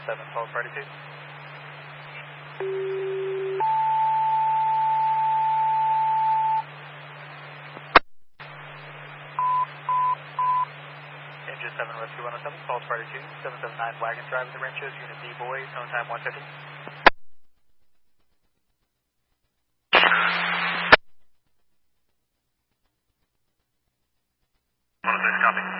7, Pulse 32. Engine 7, Rescue 107, Pulse 32, 779 Wagon Drive, the range shows Unit D boy, zone time 150. 106, copy.